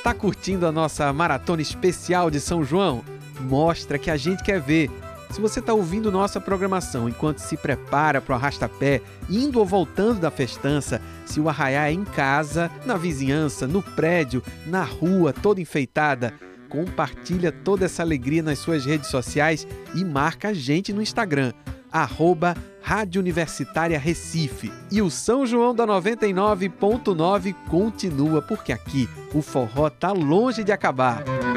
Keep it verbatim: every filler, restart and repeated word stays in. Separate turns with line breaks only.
Tá curtindo a nossa maratona especial de São João? Mostra que a gente quer ver. Se você está ouvindo nossa programação enquanto se prepara para o arrasta-pé, indo ou voltando da festança, se o arraiá é em casa, na vizinhança, no prédio, na rua, toda enfeitada, compartilha toda essa alegria nas suas redes sociais e marca a gente no Instagram, arroba Rádio Universitária Recife. E o São João da noventa e nove ponto nove continua, porque aqui o forró tá longe de acabar.